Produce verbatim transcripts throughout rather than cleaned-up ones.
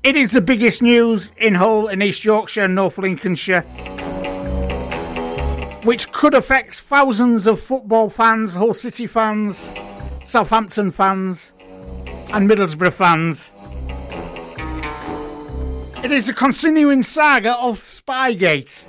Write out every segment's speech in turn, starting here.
It is the biggest news in Hull, in East Yorkshire and North Lincolnshire, which could affect thousands of football fans, Hull City fans, Southampton fans and Middlesbrough fans. It is a continuing saga of Spygate.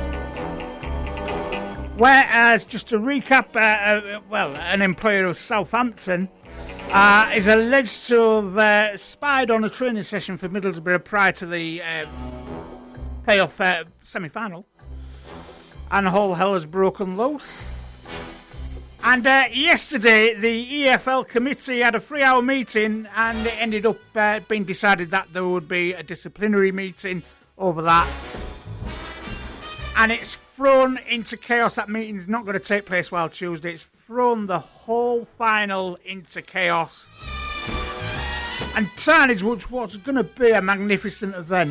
Whereas, just to recap, uh, uh, well, an employer of Southampton uh, is alleged to have uh, spied on a training session for Middlesbrough prior to the uh, playoff uh, semi-final. And Hull hell has broken loose. And uh, yesterday, the E F L committee had a three-hour meeting, and it ended up uh, being decided that there would be a disciplinary meeting over that. And it's thrown into chaos. That meeting's not going to take place while Tuesday. It's thrown the whole final into chaos and tarnished what's going to be a magnificent event.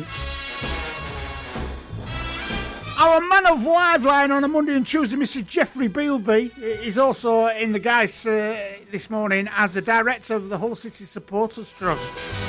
Our man of Liveline on a Monday and Tuesday, Mister Jeffrey Bealby, is also in the guys uh, this morning as the director of the Hull City Supporters Trust.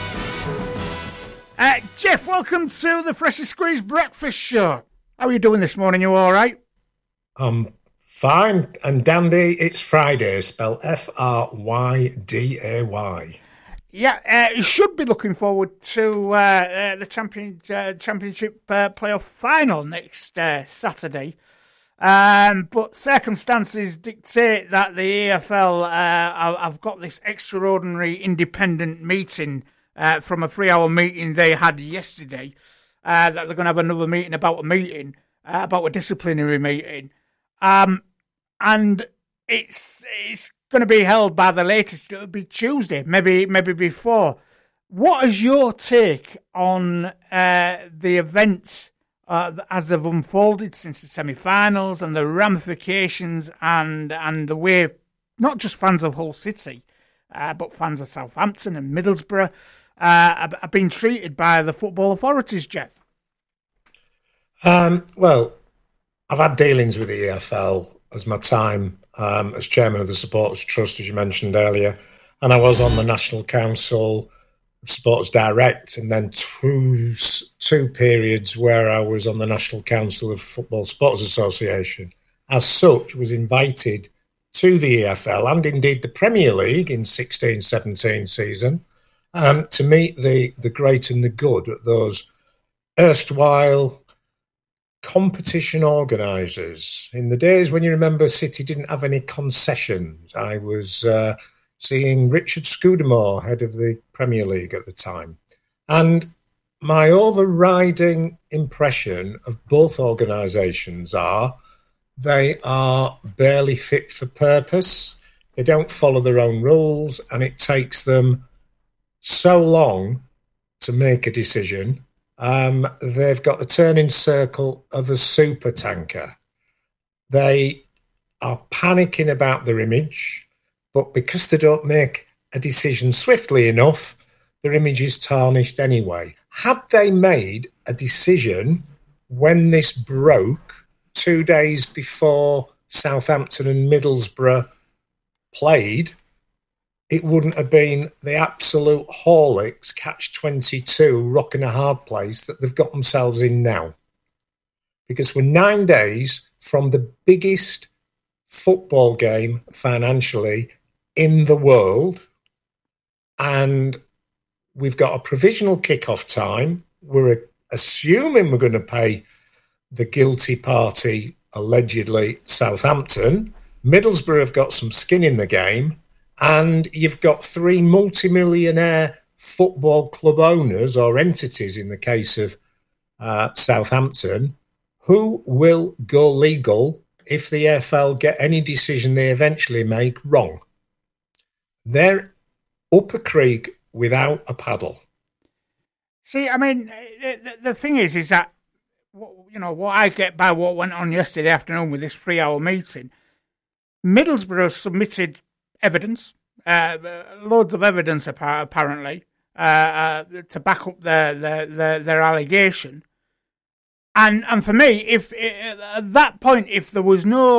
Uh, Jeff, welcome to the Freshly Squeezed Breakfast Show. How are you doing this morning? You all right? Um, fine and dandy. It's Friday, spelled F R Y D A Y. Yeah, uh, you should be looking forward to uh, uh, the champion, uh, championship uh, playoff final next uh, Saturday. Um, but circumstances dictate that the E F L uh, have got this extraordinary independent meeting uh, from a three-hour meeting they had yesterday. Uh, that they're going to have another meeting about a meeting, uh, about a disciplinary meeting. Um, and it's it's going to be held by the latest. It'll be Tuesday, maybe maybe before. What is your take on uh, the events uh, as they've unfolded since the semi-finals and the ramifications and and the way not just fans of Hull City, uh, but fans of Southampton and Middlesbrough uh, have, have been treated by the football authorities, Jeff? Um, well, I've had dealings with the E F L as my time um, as chairman of the Supporters Trust, as you mentioned earlier, and I was on the National Council of Supporters Direct, and then two two periods where I was on the National Council of Football Supporters Association. As such, was invited to the E F L and indeed the Premier League in sixteen seventeen season um, to meet the, the great and the good at those erstwhile competition organisers. In the days when you remember City didn't have any concessions, I was uh, seeing Richard Scudamore, head of the Premier League at the time. And my overriding impression of both organisations are they are barely fit for purpose. They don't follow their own rules, and it takes them so long to make a decision. Um, they've got the turning circle of a super tanker. They are panicking about their image, but because they don't make a decision swiftly enough, their image is tarnished anyway. Had they made a decision when this broke, two days before Southampton and Middlesbrough played, it wouldn't have been the absolute Horlicks catch twenty-two rock in a hard place that they've got themselves in now. Because we're nine days from the biggest football game financially in the world, and we've got a provisional kick-off time. We're assuming we're going to pay the guilty party, allegedly Southampton. Middlesbrough have got some skin in the game. And you've got three multimillionaire football club owners or entities in the case of uh, Southampton who will go legal if the E F L get any decision they eventually make wrong. They're up a creek without a paddle. See, I mean, the, the thing is, is that, you know, what I get by what went on yesterday afternoon with this three-hour meeting, Middlesbrough submitted evidence, uh, loads of evidence apparently, uh, uh, to back up their their, their, their allegation. And and for me, if at that point, if there was no